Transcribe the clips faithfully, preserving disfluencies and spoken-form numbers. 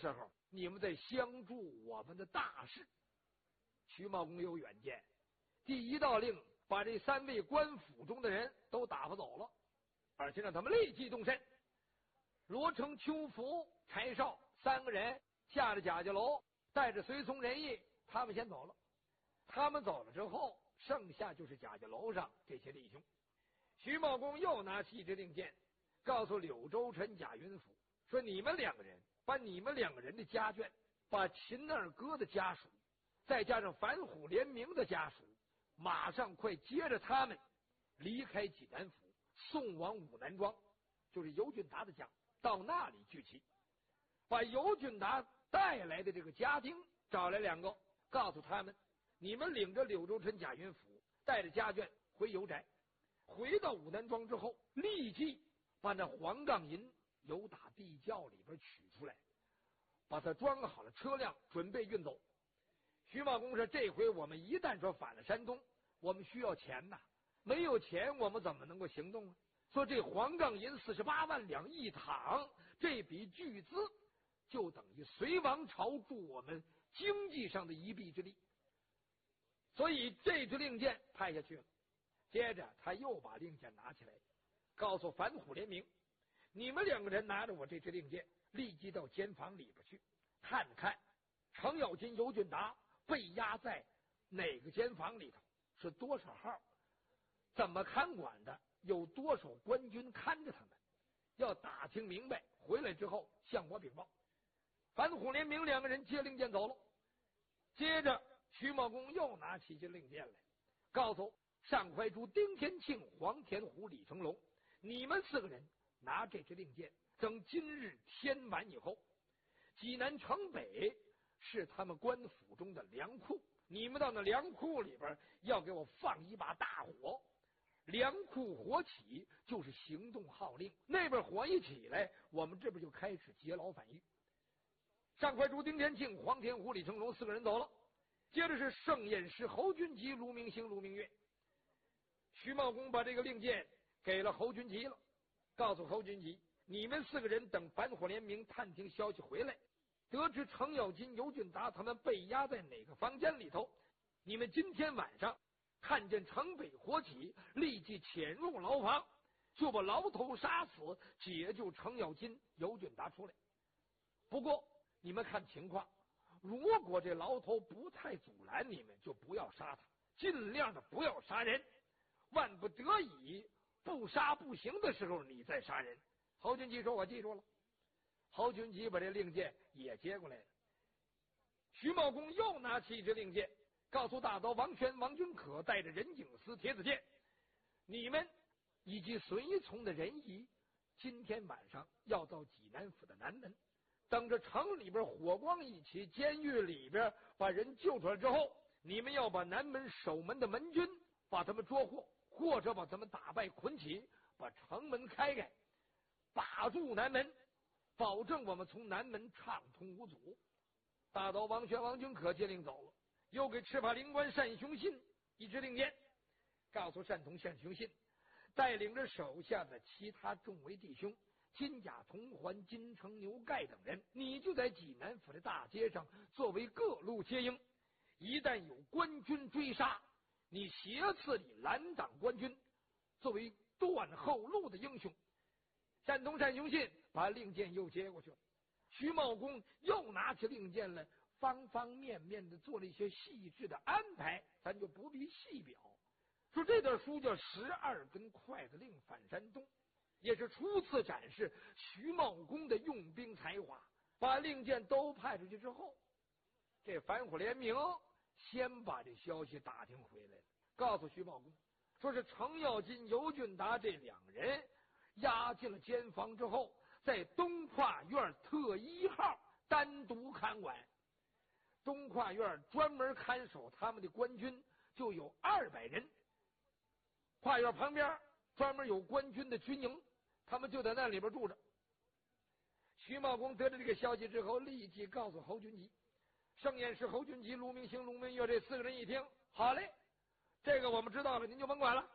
时候，你们在相助我们的大事。徐茂公有远见，第一道令把这三位官府中的人都打发走了，而且让他们立即动身。罗成、邱福、柴少三个人下了贾家楼，带着随从人役，他们先走了。他们走了之后，剩下就是贾家楼上这些弟兄。徐茂公又拿起一支令箭，告诉柳州臣贾云甫说：“你们两个人把你们两个人的家眷，把秦二哥的家属，再加上反虎联名的家属，马上快接着他们离开济南府，送往武南庄，就是尤俊达的家，到那里聚齐。把尤俊达带来的这个家丁找来两个，告诉他们，你们领着柳州臣贾云甫，带着家眷回尤宅。回到武南庄之后，立即把那黄杠银由打地窖里边取出来，把它装好了车辆，准备运走。徐茂公说：这回我们一旦说返了山东，我们需要钱呐，没有钱我们怎么能够行动啊？说这黄杠银四十八万两一躺，这笔巨资就等于隋王朝助我们经济上的一臂之力，所以这支令箭派下去了。接着他又把令箭拿起来，告诉反虎联名，你们两个人拿着我这支令箭，立即到监房里边去看看程咬金、尤俊达被压在哪个监房里头，是多少号，怎么看管的，有多少官军看着他们，要打听明白，回来之后向我禀报。反虎联名两个人接令箭走了。接着徐茂公又拿起这令箭来，告诉单怀珠、丁天庆、黄天虎、李成龙，你们四个人拿这支令箭，等今日天晚以后，济南城北是他们官府中的粮库，你们到那粮库里边要给我放一把大火，粮库火起就是行动号令，那边火一起来，我们这边就开始劫牢反狱。单怀珠、丁天庆、黄天虎、李成龙四个人走了。接着是盛彦师、侯君集、卢明星、卢明月。徐茂公把这个令箭给了侯君集了，告诉侯君集，你们四个人等反虎联名探听消息回来，得知程咬金、尤俊达他们被压在哪个房间里头，你们今天晚上看见城北火起，立即潜入牢房，就把牢头杀死，解救程咬金、尤俊达出来。不过你们看情况，如果这牢头不太阻拦你们，就不要杀他，尽量的不要杀人，万不得已不杀不行的时候你再杀人。侯君集说：我记住了。侯君集把这令箭也接过来了。徐茂公又拿起一支令箭，告诉大刀王宣、王君可带着任景思、铁子健，你们以及随从的人仪，今天晚上要到济南府的南门，等着城里边火光一起，监狱里边把人救出来之后，你们要把南门守门的门军把他们捉获，或者把他们打败捆起，把城门开开，把住南门，保证我们从南门畅通无阻。大刀王宣、王君可接令走了，又给赤帕灵官单雄信一支令箭，告诉单同、单雄信带领着手下的其他众位弟兄，金甲铜环、金城牛盖等人，你就在济南府的大街上作为各路接应，一旦有官军追杀，你斜刺里拦挡官军，作为断后路的英雄。单同、单雄信把令箭又接过去了。徐茂公又拿起令箭来，方方面面的做了一些细致的安排，咱就不必细表。说这段书叫《十二根筷子令反山东》，也是初次展示徐茂公的用兵才华。把令箭都派出去之后，这反虎联名先把这消息打听回来了，告诉徐茂公，说是程咬金、尤俊达这两人押进了监房之后，在东跨院特一号单独看管。东跨院专门看守他们的官军就有二百人，跨院旁边专门有官军的军营，他们就在那里边住着。徐茂公得知这个消息之后，立即告诉侯君集。盛彦师、侯君集、卢明星、卢明月这四个人一听，好嘞，这个我们知道了，您就甭管了。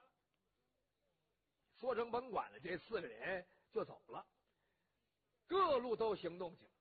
说成甭管了，这四个人就走了，各路都行动去了。